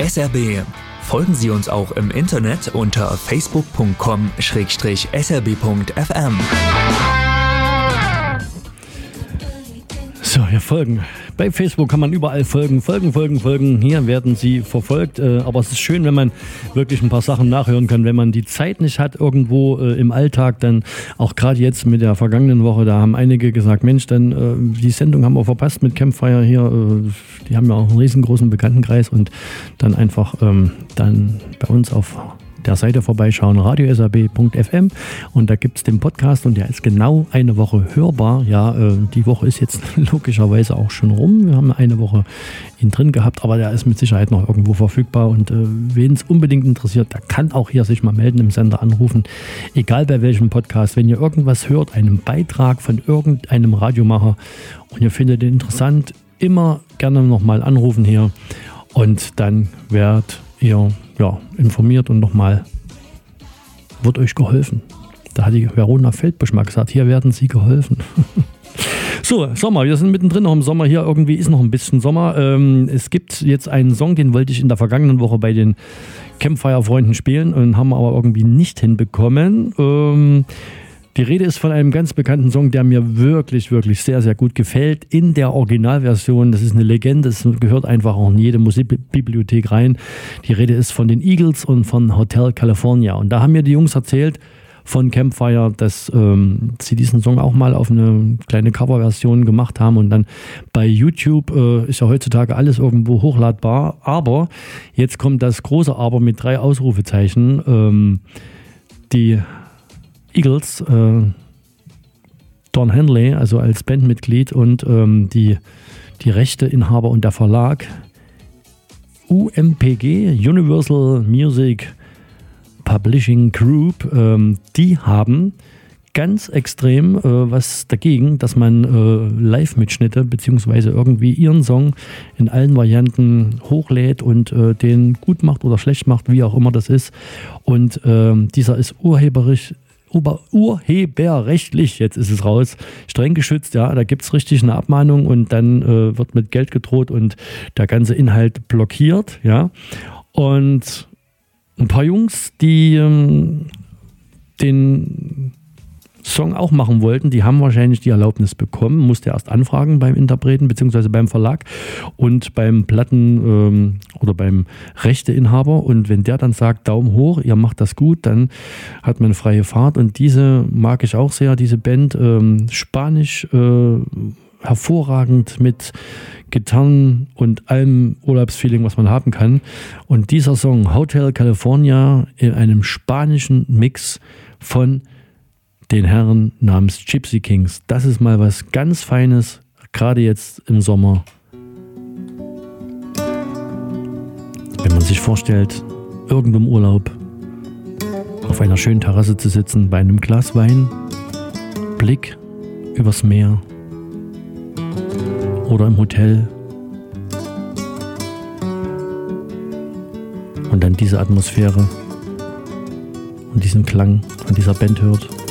SRB. Folgen Sie uns auch im Internet unter facebook.com/srb.fm. So, ja, folgen. Bei Facebook kann man überall folgen. Hier werden Sie verfolgt. Aber es ist schön, wenn man wirklich ein paar Sachen nachhören kann. Wenn man die Zeit nicht hat irgendwo im Alltag, dann auch gerade jetzt mit der vergangenen Woche, da haben einige gesagt, Mensch, dann die Sendung haben wir verpasst mit Campfire hier. Die haben ja auch einen riesengroßen Bekanntenkreis und dann einfach dann bei uns auf der Seite vorbeischauen, radiosrb.fm, und da gibt es den Podcast und der ist genau eine Woche hörbar. Ja, die Woche ist jetzt logischerweise auch schon rum. Wir haben eine Woche ihn drin gehabt, aber der ist mit Sicherheit noch irgendwo verfügbar und wen es unbedingt interessiert, der kann auch hier sich mal melden, im Sender anrufen, egal bei welchem Podcast. Wenn ihr irgendwas hört, einen Beitrag von irgendeinem Radiomacher und ihr findet den interessant, immer gerne nochmal anrufen hier und dann werdet ihr informiert und nochmal wird euch geholfen. Da hat die Verona Feldbusch mal gesagt, hier werden Sie geholfen. So, Sommer, wir sind mittendrin noch im Sommer. Hier irgendwie ist noch ein bisschen Sommer. Es gibt jetzt einen Song, den wollte ich in der vergangenen Woche bei den Campfire-Freunden spielen und haben aber irgendwie nicht hinbekommen. Die Rede ist von einem ganz bekannten Song, der mir wirklich, wirklich sehr, sehr gut gefällt. In der Originalversion, das ist eine Legende, das gehört einfach auch in jede Musikbibliothek rein. Die Rede ist von den Eagles und von Hotel California. Und da haben mir die Jungs erzählt von Campfire, dass sie diesen Song auch mal auf eine kleine Coverversion gemacht haben. Und dann bei YouTube ist ja heutzutage alles irgendwo hochladbar. Aber jetzt kommt das große Aber mit 3 Ausrufezeichen. Die Eagles, Don Henley, also als Bandmitglied und die Rechteinhaber und der Verlag UMPG, Universal Music Publishing Group, die haben ganz extrem was dagegen, dass man Live-Mitschnitte beziehungsweise irgendwie ihren Song in allen Varianten hochlädt und den gut macht oder schlecht macht, wie auch immer das ist. Und dieser ist urheberrechtlich, jetzt ist es raus, streng geschützt, ja, da gibt es richtig eine Abmahnung und dann wird mit Geld gedroht und der ganze Inhalt blockiert, ja. Und ein paar Jungs, die den Song auch machen wollten, die haben wahrscheinlich die Erlaubnis bekommen, musste erst anfragen beim Interpreten bzw. beim Verlag und beim Platten- oder beim Rechteinhaber, und wenn der dann sagt, Daumen hoch, ihr macht das gut, dann hat man freie Fahrt. Und diese mag ich auch sehr, diese Band, Spanisch, hervorragend mit Gitarren und allem Urlaubsfeeling, was man haben kann. Und dieser Song Hotel California in einem spanischen Mix von den Herren namens Gypsy Kings. Das ist mal was ganz Feines, gerade jetzt im Sommer. Wenn man sich vorstellt, irgendwo im Urlaub auf einer schönen Terrasse zu sitzen, bei einem Glas Wein, Blick übers Meer oder im Hotel und dann diese Atmosphäre und diesen Klang von dieser Band hört.